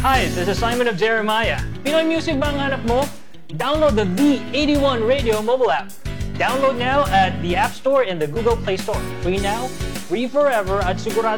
Hi, this is Simon of Jeremiah. Pinoy music ba ang hanap mo? Download the V81 Radio mobile app. Download now at the App Store and the Google Play Store. Free now, free forever at sigurado